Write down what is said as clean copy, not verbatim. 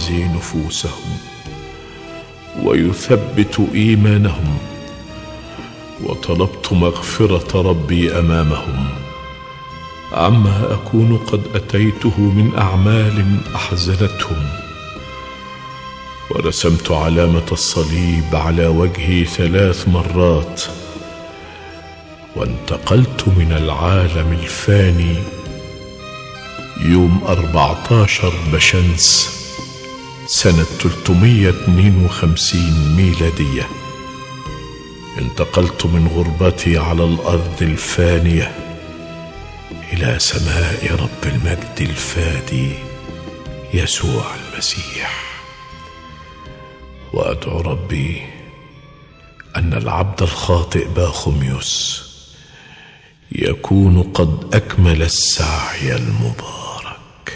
يعزي نفوسهم ويثبت إيمانهم، وطلبت مغفرة ربي أمامهم عما أكون قد أتيته من أعمال أحزنتهم، ورسمت علامة الصليب على وجهي 3 مرات، وانتقلت من العالم الفاني يوم 14 بشمس سنة 352 ميلادية. انتقلت من غربتي على الأرض الفانية إلى سماء رب المجد الفادي يسوع المسيح، وأدعو ربي أن العبد الخاطئ باخوميوس يكون قد أكمل السعي المبارك.